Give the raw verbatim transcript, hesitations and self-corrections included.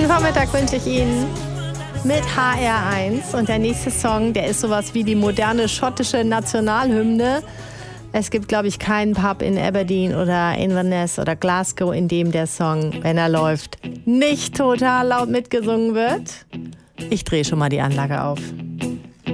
Schönen Vormittag wünsche ich Ihnen mit H R eins. Und der nächste Song, der ist sowas wie die moderne schottische Nationalhymne. Es gibt, glaube ich, keinen Pub in Aberdeen oder Inverness oder Glasgow, in dem der Song, wenn er läuft, nicht total laut mitgesungen wird. Ich drehe schon mal die Anlage auf.